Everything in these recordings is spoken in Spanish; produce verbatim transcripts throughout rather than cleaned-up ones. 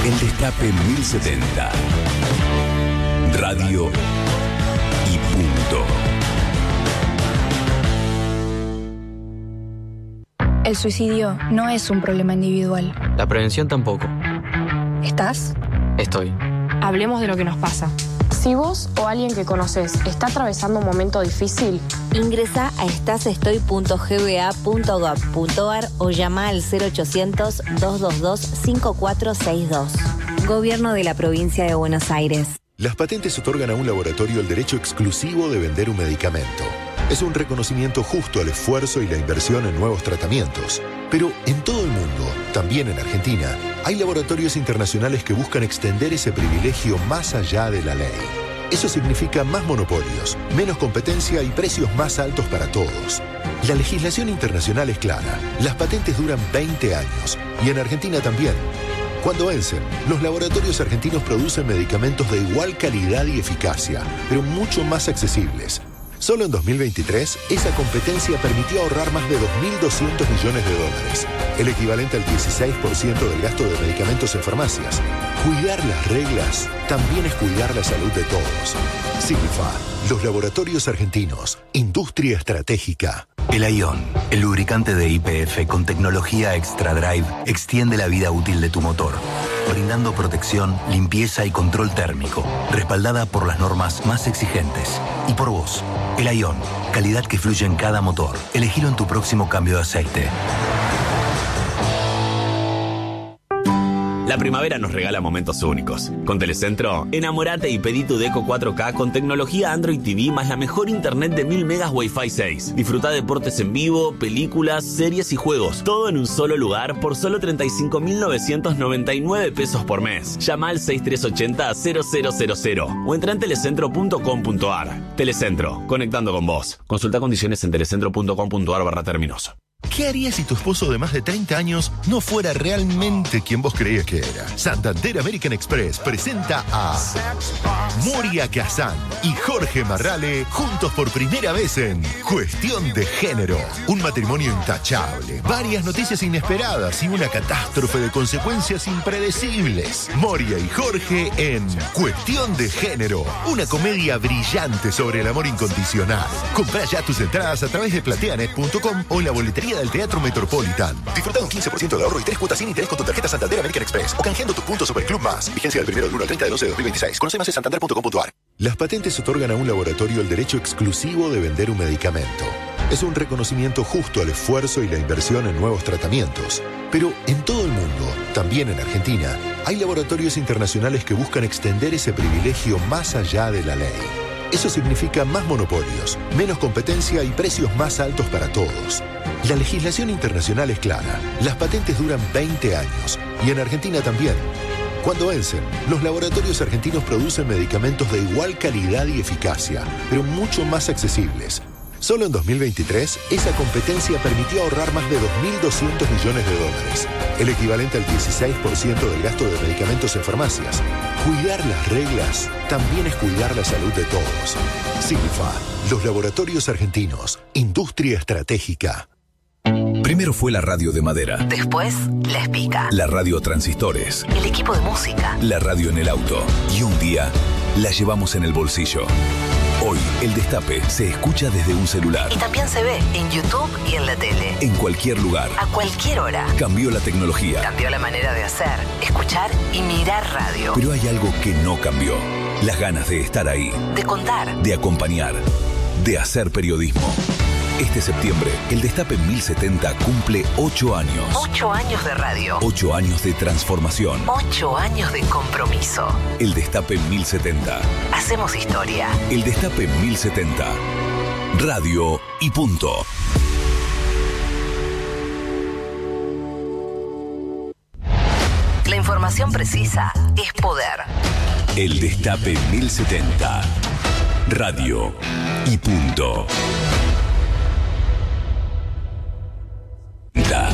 El Destape mil setenta. Radio y punto. El suicidio no es un problema individual. La prevención tampoco. ¿Estás? Estoy. Hablemos de lo que nos pasa. Si vos o alguien que conoces está atravesando un momento difícil, ingresa a estasestoy punto g b a punto gov punto a r o llama al cero ochocientos, dos dos dos, cinco cuatro seis dos. Gobierno de la Provincia de Buenos Aires. Las patentes otorgan a un laboratorio el derecho exclusivo de vender un medicamento. Es un reconocimiento justo al esfuerzo y la inversión en nuevos tratamientos. Pero en todo el mundo, también en Argentina, hay laboratorios internacionales que buscan extender ese privilegio más allá de la ley. Eso significa más monopolios, menos competencia y precios más altos para todos. La legislación internacional es clara. Las patentes duran veinte años y en Argentina también. Cuando vencen, los laboratorios argentinos producen medicamentos de igual calidad y eficacia, pero mucho más accesibles. Solo en dos mil veintitrés, esa competencia permitió ahorrar más de dos mil doscientos millones de dólares, el equivalente al dieciséis por ciento del gasto de medicamentos en farmacias. Cuidar las reglas también es cuidar la salud de todos. Silfa, los laboratorios argentinos, industria estratégica. El Ion, el lubricante de Y P F con tecnología Extra Drive, extiende la vida útil de tu motor, brindando protección, limpieza y control térmico, respaldada por las normas más exigentes. Y por vos, el Ion, calidad que fluye en cada motor. Elegilo en tu próximo cambio de aceite. La primavera nos regala momentos únicos. Con Telecentro, enamorate y pedí tu Deco cuatro K con tecnología Android T V más la mejor internet de mil megas Wi-Fi seis. Disfruta deportes en vivo, películas, series y juegos. Todo en un solo lugar por solo treinta y cinco mil novecientos noventa y nueve pesos por mes. Llama al seis tres ocho cero, cero cero cero cero o entra en telecentro punto com punto a r. Telecentro, conectando con vos. Consulta condiciones en telecentro punto com punto a r barra términos. ¿Qué harías si tu esposo de más de treinta años no fuera realmente quien vos creías que era? Santander American Express presenta a Moria Kazan y Jorge Marrale juntos por primera vez en Cuestión de Género. Un matrimonio intachable, varias noticias inesperadas y una catástrofe de consecuencias impredecibles. Moria y Jorge en Cuestión de Género, una comedia brillante sobre el amor incondicional. Comprá ya tus entradas a través de plateanet punto com o en la boletería del Teatro Metropolitan. Disfruta un quince por ciento de ahorro y tres cuotas sin interés con tu tarjeta Santander American Express o canjeando tu punto Superclub Más. Vigencia del primero del uno al treinta de doce de dos mil veintiséis. Conoce más en santander punto com punto a r. Las patentes otorgan a un laboratorio el derecho exclusivo de vender un medicamento. Es un reconocimiento justo al esfuerzo y la inversión en nuevos tratamientos. Pero en todo el mundo, también en Argentina, hay laboratorios internacionales que buscan extender ese privilegio más allá de la ley. Eso significa más monopolios, menos competencia y precios más altos para todos. La legislación internacional es clara. Las patentes duran veinte años y en Argentina también. Cuando vencen, los laboratorios argentinos producen medicamentos de igual calidad y eficacia, pero mucho más accesibles. Solo en dos mil veintitrés, esa competencia permitió ahorrar más de dos mil doscientos millones de dólares, el equivalente al dieciséis por ciento del gasto de medicamentos en farmacias. Cuidar las reglas también es cuidar la salud de todos. Silfa, los laboratorios argentinos, industria estratégica. Primero fue la radio de madera. Después, La Espica. La radio transistores. El equipo de música. La radio en el auto. Y un día, la llevamos en el bolsillo. Hoy, El Destape se escucha desde un celular. Y también se ve en YouTube y en la tele. En cualquier lugar. A cualquier hora. Cambió la tecnología. Cambió la manera de hacer, escuchar y mirar radio. Pero hay algo que no cambió. Las ganas de estar ahí. De contar. De acompañar. De hacer periodismo. Este septiembre, El Destape mil setenta cumple ocho años. Ocho años de radio. Ocho años de transformación. Ocho años de compromiso. El Destape mil setenta. Hacemos historia. El Destape mil setenta. Radio y punto. La información precisa es poder. El Destape mil setenta. Radio y punto. Da.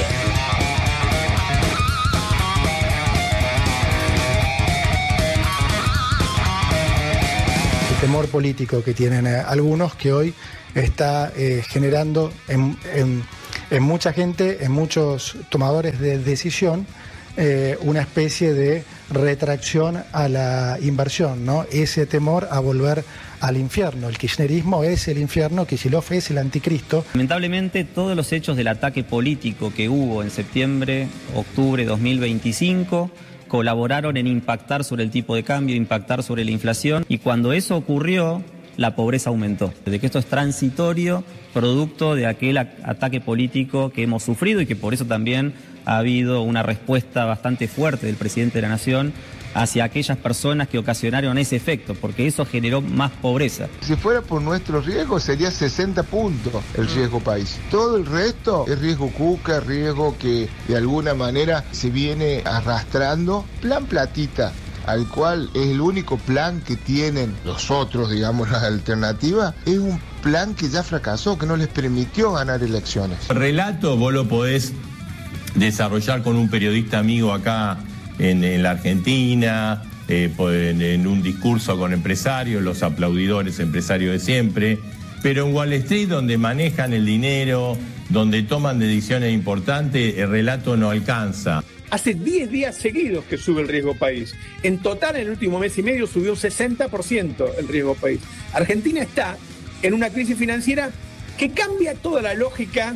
El temor político que tienen eh, algunos que hoy está eh, generando en, en, en mucha gente, en muchos tomadores de decisión, eh, una especie de retracción a la inversión, ¿no? Ese temor a volver al infierno. El kirchnerismo es el infierno, Kicillof es el anticristo. Lamentablemente, todos los hechos del ataque político que hubo en septiembre, octubre de dos mil veinticinco colaboraron en impactar sobre el tipo de cambio, impactar sobre la inflación, y cuando eso ocurrió, la pobreza aumentó. De que esto es transitorio, producto de aquel ataque político que hemos sufrido y que por eso también ha habido una respuesta bastante fuerte del presidente de la Nación hacia aquellas personas que ocasionaron ese efecto, porque eso generó más pobreza. Si fuera por nuestro riesgo sería sesenta puntos el riesgo país. Todo el resto es riesgo cuca, riesgo que de alguna manera se viene arrastrando. Plan platita, al cual es el único plan que tienen los otros, digamos, las alternativas, es un plan que ya fracasó, que no les permitió ganar elecciones. El relato vos lo podés desarrollar con un periodista amigo acá en, en la Argentina, eh, en, en un discurso con empresarios, los aplaudidores empresarios de siempre, pero en Wall Street, donde manejan el dinero, donde toman decisiones importantes, el relato no alcanza. Hace diez días seguidos que sube el riesgo país. En total, en el último mes y medio subió sesenta por ciento el riesgo país. Argentina está en una crisis financiera que cambia toda la lógica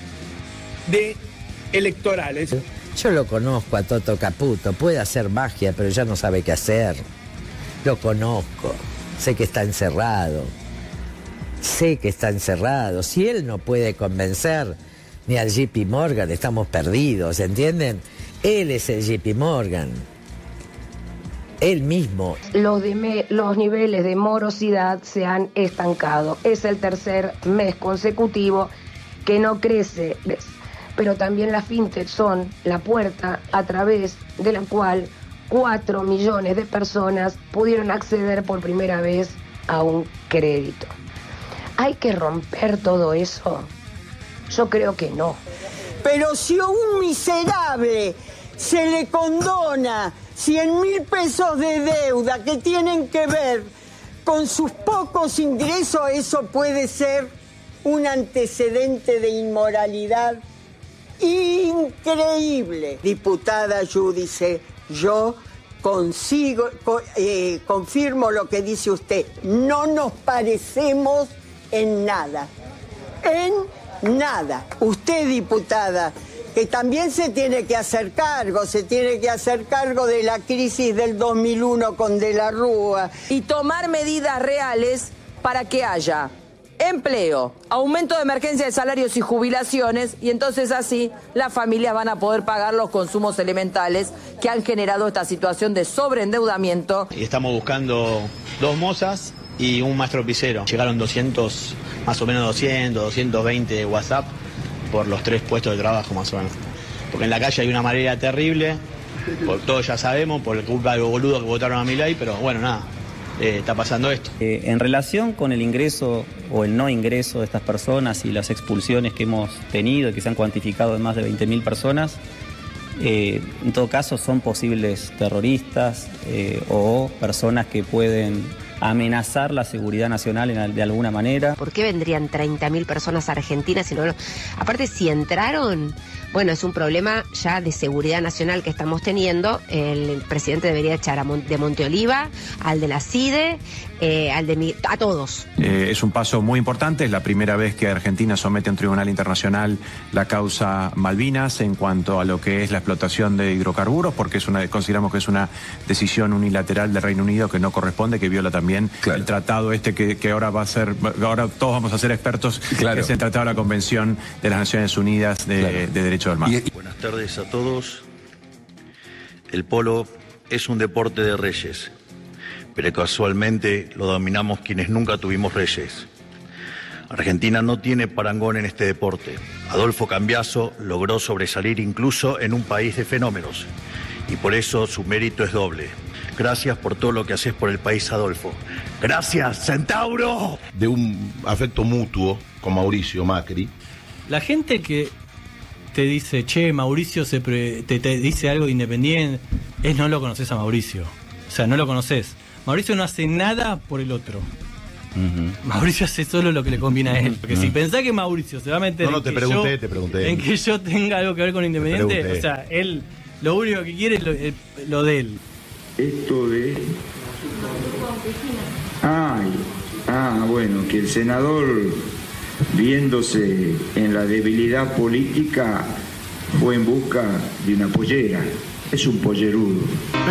de electorales. Yo lo conozco a Toto Caputo, puede hacer magia, pero ya no sabe qué hacer. Lo conozco, sé que está encerrado, sé que está encerrado. Si él no puede convencer ni al J P Morgan, estamos perdidos, ¿entienden? Él es el J P Morgan, él mismo. Los, de me, los niveles de morosidad se han estancado. Es el tercer mes consecutivo que no crece. Pero también las fintech son la puerta a través de la cual cuatro millones de personas pudieron acceder por primera vez a un crédito. ¿Hay que romper todo eso? Yo creo que no. Pero si a un miserable se le condona cien mil pesos de deuda que tienen que ver con sus pocos ingresos, eso puede ser un antecedente de inmoralidad increíble. Diputada Giudice, yo consigo, eh, confirmo lo que dice usted. No nos parecemos en nada. En nada. Usted, diputada, que también se tiene que hacer cargo, se tiene que hacer cargo de la crisis del dos mil uno con De la Rúa. Y tomar medidas reales para que haya empleo, aumento de emergencia de salarios y jubilaciones, y entonces así las familias van a poder pagar los consumos elementales que han generado esta situación de sobreendeudamiento. Y estamos buscando dos mozas y un maestro pisero. Llegaron doscientos, más o menos doscientos, doscientos veinte de WhatsApp por los tres puestos de trabajo más o menos. Porque en la calle hay una marea terrible, por todos ya sabemos, por culpa de los boludos que votaron a Milei, pero bueno, nada. Eh, está pasando esto. Eh, en relación con el ingreso o el no ingreso de estas personas y las expulsiones que hemos tenido, que se han cuantificado en más de veinte mil personas, eh, en todo caso son posibles terroristas eh, o personas que pueden amenazar la seguridad nacional en, de alguna manera. ¿Por qué vendrían treinta mil personas argentinas? Si no, aparte, si entraron, bueno, es un problema ya de seguridad nacional que estamos teniendo. El presidente debería echar a Mon- de Monteoliva, al de la CIDE, eh, al de a todos. Eh, es un paso muy importante, es la primera vez que Argentina somete a un tribunal internacional la causa Malvinas en cuanto a lo que es la explotación de hidrocarburos, porque es una, consideramos que es una decisión unilateral del Reino Unido que no corresponde, que viola también claro. el tratado este que, que ahora va a ser, ahora todos vamos a ser expertos, claro. que es el tratado de la Convención de las Naciones Unidas de, claro. de Derecho del Mar. Y... Buenas tardes a todos. El polo es un deporte de reyes, pero casualmente lo dominamos quienes nunca tuvimos reyes. Argentina no tiene parangón en este deporte. Adolfo Cambiaso logró sobresalir incluso en un país de fenómenos, y por eso su mérito es doble. Gracias por todo lo que haces por el país, Adolfo. ¡Gracias, Centauro! De un afecto mutuo con Mauricio Macri. La gente que te dice, che, Mauricio se pre- te, te dice algo de Independiente, es no lo conoces a Mauricio. O sea, no lo conoces. Mauricio no hace nada por el otro. Uh-huh. Mauricio hace solo lo que le conviene a él. Porque uh-huh. si pensás que Mauricio se va a meter no, no, en, te que pregunté, yo, te pregunté. en que yo tenga algo que ver con Independiente, o sea, él lo único que quiere es lo, eh, lo de él. Esto de... Ay, ah, bueno, que el senador, viéndose en la debilidad política, fue en busca de una pollera. Es un pollerudo.